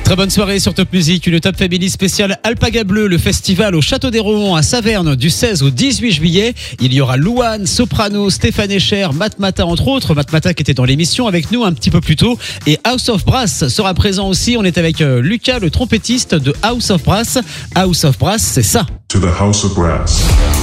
Très bonne soirée sur Top Music, une Top Family spéciale Alpaga Bleu, le festival au Château des Rohan à Saverne du 16 au 18 juillet. Il y aura Louane, Soprano, Stéphane Echer, Matmata entre autres. Matmata qui était dans l'émission avec nous un petit peu plus tôt. Et House of Brass sera présent aussi. On est avec Lucas, le trompettiste de House of Brass. House of Brass, c'est ça. To the House of Brass.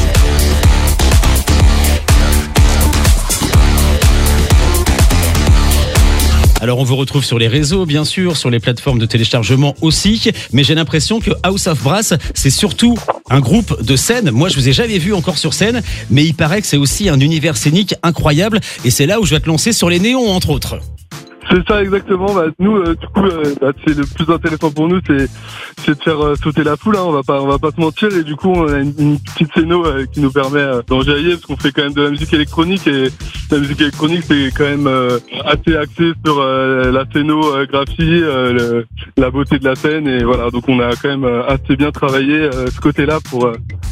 Alors on vous retrouve sur les réseaux bien sûr, sur les plateformes de téléchargement aussi, mais j'ai l'impression que House of Brass c'est surtout un groupe de scène. Moi je vous ai jamais vu encore sur scène, mais il paraît que c'est aussi un univers scénique incroyable et c'est là où je vais te lancer sur les néons entre autres. C'est ça exactement. Nous, du coup, c'est le plus intéressant pour nous, c'est de faire sauter la foule. Hein. On va pas se mentir. Et du coup, on a une petite scéno qui nous permet d'enjailler parce qu'on fait quand même de la musique électronique et la musique électronique c'est quand même assez axé sur la scénographie, la beauté de la scène et voilà. Donc on a quand même assez bien travaillé ce côté-là pour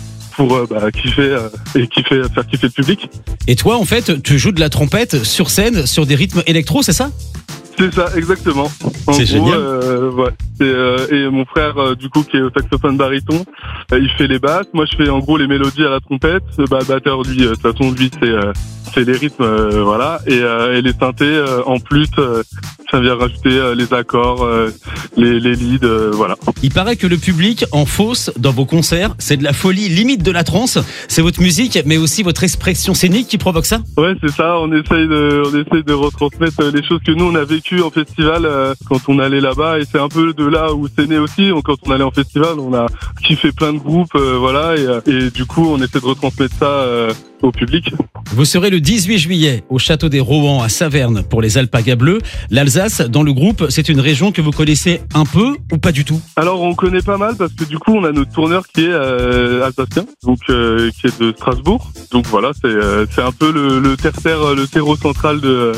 kiffer et faire kiffer le public. Et toi, en fait, tu joues de la trompette sur scène, sur des rythmes électro, c'est ça ? C'est ça, exactement. C'est génial. Ouais. Et mon frère, du coup, qui est au saxophone baryton, il fait les basses. Moi, je fais en gros les mélodies à la trompette. Le batteur, lui, de toute façon, lui, c'est les rythmes, voilà. Et les synthés, en plus, ça vient rajouter les accords, les leads, voilà. Il paraît que le public en fosse dans vos concerts, c'est de la folie, limite de la trance. C'est votre musique, mais aussi votre expression scénique qui provoque ça ? Ouais, c'est ça. On essaye de retransmettre les choses que nous on a vécues en festival quand on allait là-bas, et c'est un peu de là où c'est né aussi. Quand on allait en festival, on a kiffé plein de groupes, voilà, et du coup on essaie de retransmettre ça au public. Vous serez le 18 juillet au Château des Rohan à Saverne pour les Alpagas Bleus. L'Alsace, dans le groupe, c'est une région que vous connaissez un peu ou pas du tout ? Alors on connaît pas mal parce que du coup on a notre tourneur qui est alsacien, donc qui est de Strasbourg. Donc voilà, c'est un peu le terreau central de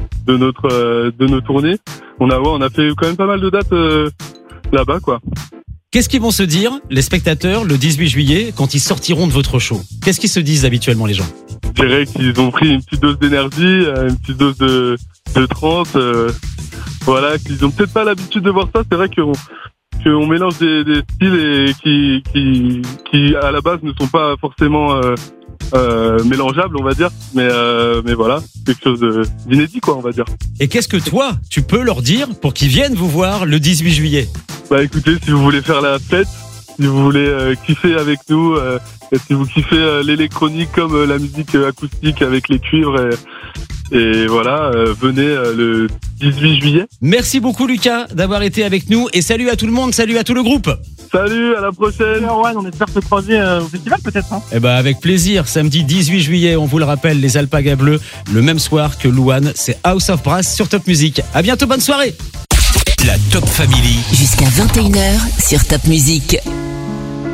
nos tournées. On a fait quand même pas mal de dates là-bas, quoi. Qu'est-ce qu'ils vont se dire, les spectateurs, le 18 juillet, quand ils sortiront de votre show ? Qu'est-ce qu'ils se disent habituellement, les gens ? Je dirais qu'ils ont pris une petite dose d'énergie, une petite dose de trance, voilà, qu'ils ont peut-être pas l'habitude de voir ça. C'est vrai qu'on mélange des styles et qui à la base ne sont pas forcément mélangeables, on va dire, mais voilà, quelque chose d'inédit, quoi, on va dire. Et qu'est-ce que toi, tu peux leur dire pour qu'ils viennent vous voir le 18 juillet ? Bah écoutez, si vous voulez faire la fête, si vous voulez kiffer avec nous, et si vous kiffez l'électronique comme la musique acoustique avec les cuivres, et voilà, venez le 18 juillet. Merci beaucoup Lucas d'avoir été avec nous et salut à tout le monde, salut à tout le groupe. Salut, à la prochaine. Ouais, on espère se croiser au festival peut-être. Hein. Eh ben avec plaisir, samedi 18 juillet, on vous le rappelle, les Alpagas Bleus, le même soir que Louane, c'est House of Brass sur Top Music. À bientôt, bonne soirée. La Top Family. Jusqu'à 21h sur Top Music.